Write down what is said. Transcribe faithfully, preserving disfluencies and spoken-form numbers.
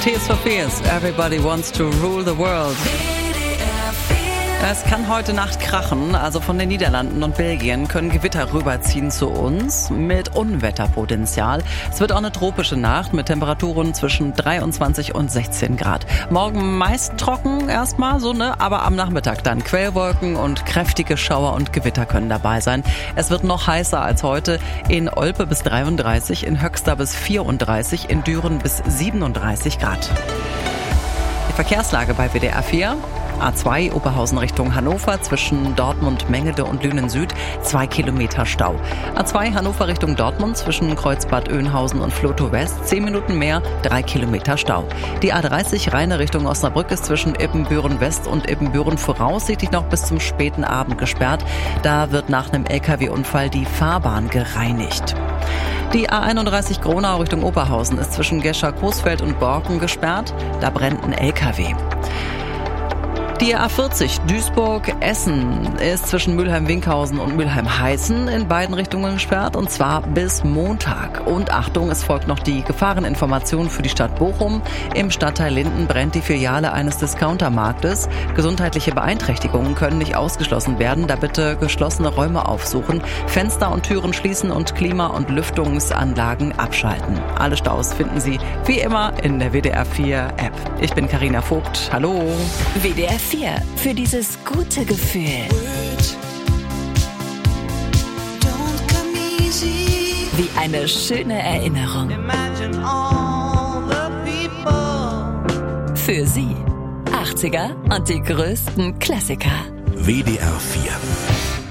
Tears for Fears, Everybody Wants to Rule the World. Es kann heute Nacht krachen, also von den Niederlanden und Belgien können Gewitter rüberziehen zu uns mit Unwetterpotenzial. Es wird auch eine tropische Nacht mit Temperaturen zwischen dreiundzwanzig und sechzehn Grad. Morgen meist trocken erstmal, so ne, aber am Nachmittag dann Quellwolken und kräftige Schauer und Gewitter können dabei sein. Es wird noch heißer als heute, in Olpe bis dreiunddreißig, in Höxter bis vierunddreißig, in Düren bis siebenunddreißig Grad. Die Verkehrslage bei W D R vier. A zwei Oberhausen Richtung Hannover zwischen Dortmund, Mengede und Lünen Süd, zwei Kilometer Stau. A zwei Hannover Richtung Dortmund zwischen Kreuzbad Oeynhausen und Flotow West, zehn Minuten mehr, drei Kilometer Stau. Die A dreißig Rheine Richtung Osnabrück ist zwischen Ippenbüren West und Ippenbüren voraussichtlich noch bis zum späten Abend gesperrt. Da wird nach einem L K W-Unfall die Fahrbahn gereinigt. Die A einunddreißig Gronau Richtung Oberhausen ist zwischen Gescher-Coesfeld und Borken gesperrt. Da brennt ein L K W. Die A vierzig Duisburg-Essen ist zwischen Mülheim-Winkhausen und Mülheim-Heißen in beiden Richtungen gesperrt, und zwar bis Montag. Und Achtung, es folgt noch die Gefahreninformation für die Stadt Bochum. Im Stadtteil Linden brennt die Filiale eines Discountermarktes. Gesundheitliche Beeinträchtigungen können nicht ausgeschlossen werden, da bitte geschlossene Räume aufsuchen, Fenster und Türen schließen und Klima- und Lüftungsanlagen abschalten. Alle Staus finden Sie wie immer in der W D R vier App. Ich bin Carina Vogt. Hallo. W D R vier für dieses gute Gefühl. Wie eine schöne Erinnerung. Für Sie. achtziger und die größten Klassiker. W D R vier.